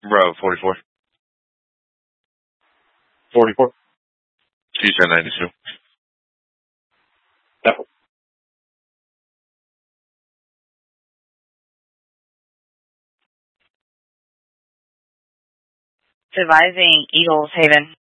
Bravo 44. 44. CSAT 92. Definitely. Advising Eagles Haven.